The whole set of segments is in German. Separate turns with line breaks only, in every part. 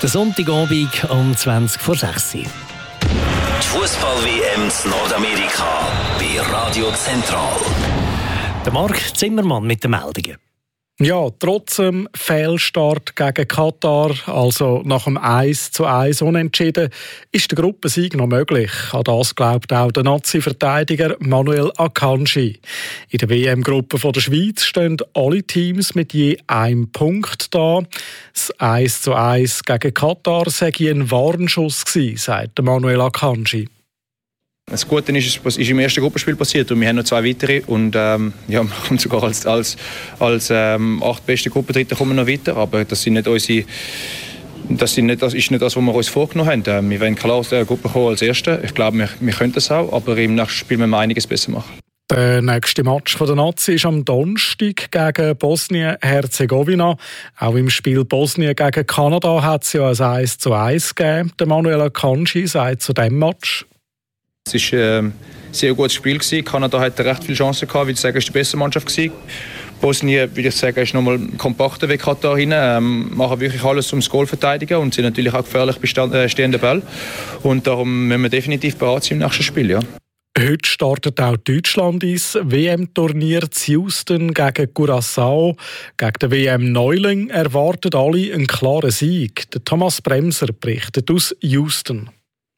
der Sonntagabend um 20 vor 6 Uhr.
Die Fußball-WM in Nordamerika bei Radio Zentral.
Der Marc Zimmermann mit den Meldungen.
Ja, trotz dem Fehlstart gegen Katar, also nach dem 1:1 Unentschieden, ist der Gruppensieg noch möglich. An das glaubt auch der Nazi-Verteidiger Manuel Akanji. In der WM-Gruppe der Schweiz stehen alle Teams mit je einem Punkt da. Das 1:1 gegen Katar sei ein Warnschuss gewesen, sagt Manuel Akanji.
Das Gute ist, es ist im ersten Gruppenspiel passiert und wir haben noch 2 weitere und wir kommen sogar als 8 beste Gruppendritte kommen noch weiter, aber das ist nicht, was wir uns vorgenommen haben. Wir wollen klar aus der Gruppe kommen als Erste. Ich glaube, wir können das auch, aber im nächsten Spiel müssen wir einiges besser machen.
Der nächste Match der Nazi ist am Donnerstag gegen Bosnien-Herzegowina. Auch im Spiel Bosnien gegen Kanada hat es ja ein 1:1 gegeben. Der Manuel Akanji sagt zu diesem Match:
Es war ein sehr gutes Spiel. Kanada hatte recht viele Chancen gehabt, weil ich sage, es war die beste Mannschaft. Bosnien, würde ich sagen, ist nochmal kompakter wie Katar hin, machen wirklich alles ums Goal verteidigen und sind natürlich auch gefährlich stehende Bälle. Und darum müssen wir definitiv bereit sein im nächsten Spiel. Ja.
Heute startet auch Deutschland ins WM-Turnier in Houston gegen Curaçao. Gegen den WM-Neuling erwarten alle einen klaren Sieg. Der Thomas Bremser berichtet aus Houston.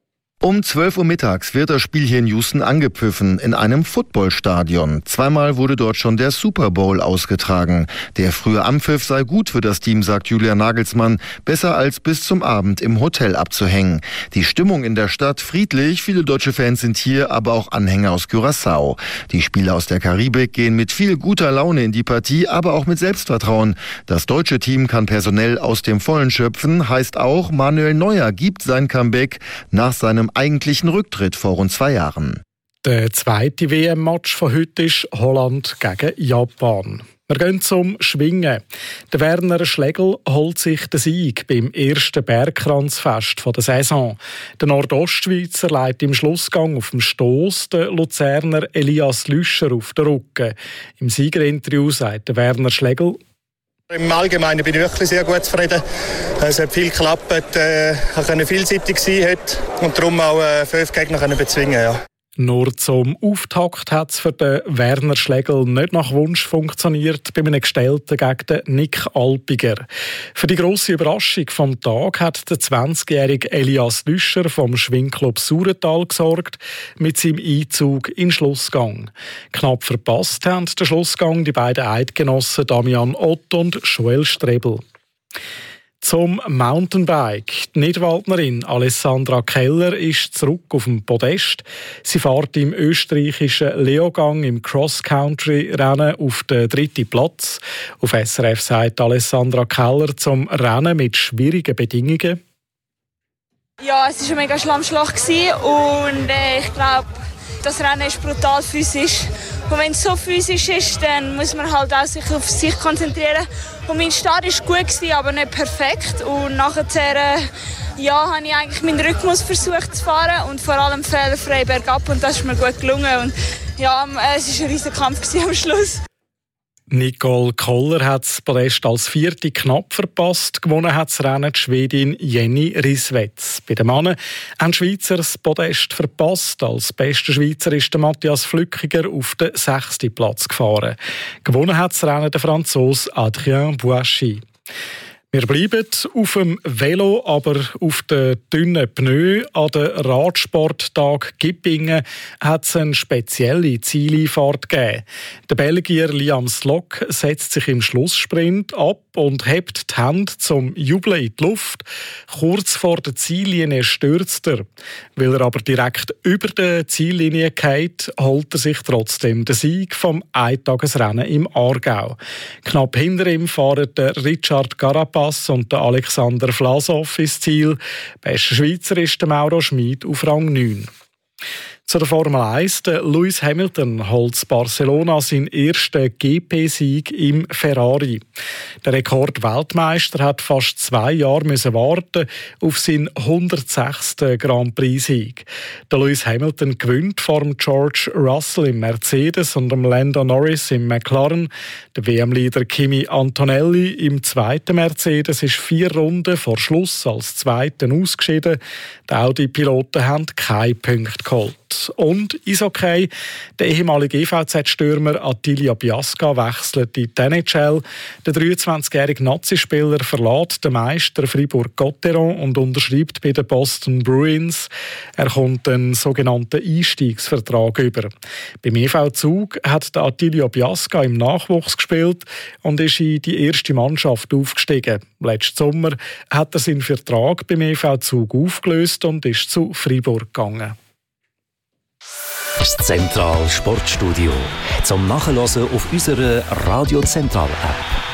Um 12 Uhr mittags wird das Spiel hier in Houston angepfiffen, in einem Footballstadion. Zweimal wurde dort schon der Super Bowl ausgetragen. Der frühe Anpfiff sei gut für das Team, sagt Julian Nagelsmann, besser als bis zum Abend im Hotel abzuhängen. Die Stimmung in der Stadt friedlich, viele deutsche Fans sind hier, aber auch Anhänger aus Curaçao. Die Spieler aus der Karibik gehen mit viel guter Laune in die Partie, aber auch mit Selbstvertrauen. Das deutsche Team kann personell aus dem Vollen schöpfen, heißt auch, Manuel Neuer gibt sein Comeback nach seinem eigentlichen Rücktritt vor rund 2 Jahren.
Der zweite WM-Match von heute ist Holland gegen Japan. Wir gehen zum Schwingen. Der Werner Schlegel holt sich den Sieg beim ersten Bergkranzfest der Saison. Der Nordostschweizer leitet im Schlussgang auf dem Stoss den Luzerner Elias Lüscher auf den Rücken. Im Siegerinterview sagt der Werner Schlegel:
Im Allgemeinen bin ich wirklich sehr gut zufrieden. Es hat viel geklappt, konnte vielseitig sein heute und darum auch 5 Gegner bezwingen. Ja.
Nur zum Auftakt hat es für den Werner Schlegel nicht nach Wunsch funktioniert bei einem Gestellten gegen den Nick Alpiger. Für die grosse Überraschung vom Tag hat der 20-jährige Elias Lüscher vom Schwingclub Saurental gesorgt mit seinem Einzug in den Schlussgang. Knapp verpasst haben den Schlussgang die beiden Eidgenossen Damian Ott und Joel Strebel. Zum Mountainbike. Die Nidwaldnerin Alessandra Keller ist zurück auf dem Podest. Sie fährt im österreichischen Leogang im Cross-Country-Rennen auf den 3. Platz. Auf SRF sagt Alessandra Keller zum Rennen mit schwierigen Bedingungen:
Ja, es war ein mega Schlammschlag und ich glaube, das Rennen ist brutal physisch. Und wenn es so physisch ist, dann muss man halt auch sich auf sich konzentrieren. Und mein Start war gut, aber nicht perfekt. Und nachher habe ich eigentlich meinen Rhythmus versucht zu fahren und vor allem fehlerfrei bergab. Und das ist mir gut gelungen. Und ja, es war ein riesiger Kampf am Schluss.
Nicole Koller hat das Podest als 4. knapp verpasst. Gewonnen hat das Rennen die Schwedin Jenny Riswetz. Bei den Männern haben die Schweizer das Podest verpasst. Als bester Schweizer ist der Matthias Flückiger auf den 6. Platz gefahren. Gewonnen hat das Rennen der Franzose Adrien Bouachy. Wir bleiben auf dem Velo, aber auf den dünnen Pneu. An den Radsporttag Gippingen hat es eine spezielle Zieleinfahrt gegeben. Der Belgier Liam Slock setzt sich im Schlusssprint ab und hebt die Hände zum Jubeln in die Luft. Kurz vor der Ziellinie stürzt er. Weil er aber direkt über der Ziellinie geht, holt er sich trotzdem den Sieg vom Eintagesrennen im Aargau. Knapp hinter ihm fahren der Richard Carapaz und der Alexander Vlasov ins Ziel. Bester Schweizer ist der Mauro Schmid auf Rang 9. Zu der Formel 1. Der Lewis Hamilton holt Barcelona seinen ersten GP-Sieg im Ferrari. Der Rekord-Weltmeister hat fast 2 Jahre warten auf seinen 106. Grand Prix-Sieg. Der Lewis Hamilton gewinnt vor dem George Russell im Mercedes und dem Lando Norris im McLaren. Der WM-Leader Kimi Antonelli im zweiten Mercedes ist 4 Runden vor Schluss als Zweiter ausgeschieden. Die Audi-Piloten haben keine Punkte geholt. Und Eishockey. Der ehemalige EVZ-Stürmer Attilio Biasca wechselt in die NHL. Der 23-jährige Nazispieler verlässt den Meister Fribourg-Gotteron und unterschreibt bei den Boston Bruins. Er kommt einen sogenannten Einstiegsvertrag über. Beim EV Zug hat der Attilio Biasca im Nachwuchs gespielt und ist in die erste Mannschaft aufgestiegen. Letzten Sommer hat er seinen Vertrag beim EV Zug aufgelöst und ist zu Fribourg gegangen.
Das Zentral Sportstudio zum Nachhören auf unserer Radio Zentral App.